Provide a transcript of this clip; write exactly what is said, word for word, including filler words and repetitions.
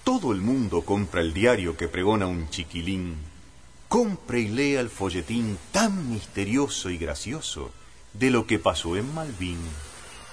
Todo el mundo compra el diario que pregona un chiquilín. Compre y lea el folletín tan misterioso y gracioso de lo que pasó en Malvin.